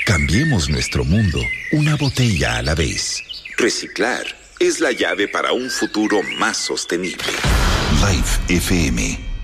Cambiemos nuestro mundo una botella a la vez. Reciclar es la llave para un futuro más sostenible. Life FM